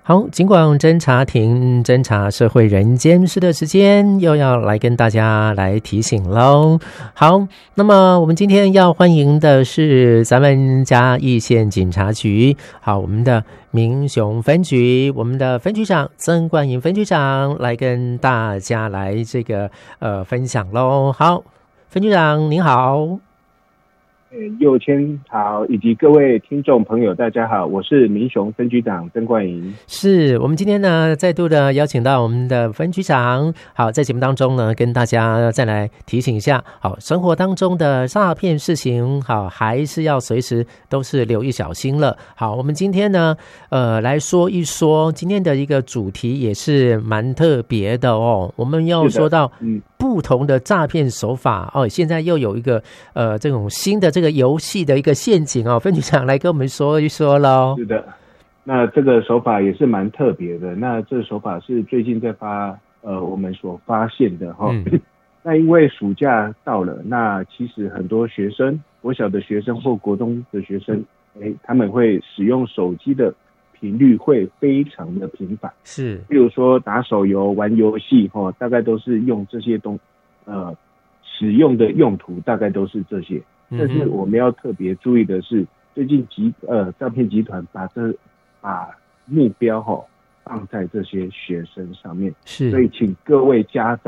好，尽管侦查庭侦查社会人间事的时间又要来跟大家来提醒喽。好，那么我们今天要欢迎的是咱们嘉义县警察局，好，我们的民雄分局，我们的分局长曾冠莹分局长来跟大家来这个分享喽。好，分局长您好。 佑谦好，以及各位听众朋友大家好，我是民雄分局长曾冠莹。 是我们今天呢再度的邀请到我们的分局长，好，在节目当中呢跟大家再来提醒一下，好，生活当中的诈骗事情，好，还是要随时都是留意小心了。好，我们今天呢来说一说今天的一个主题也是蛮特别的哦，我们要说到不同的诈骗手法哦，现在又有一个这种新的这个游戏的一个陷阱哦，分局长来跟我们说一说咯。 是的，那这个手法也是蛮特别的，那这个手法是最近在我们所发现的哈。那因为暑假到了，那其实很多学生，国小的学生或国中的学生，他们会使用手机的频率会非常的频繁， 是， 比如说打手游、玩游戏大概都是用这些使用的用途大概都是这些。但是我们要特别注意的是，最近诈骗集团把目标放在这些学生上面， 是， 所以请各位家长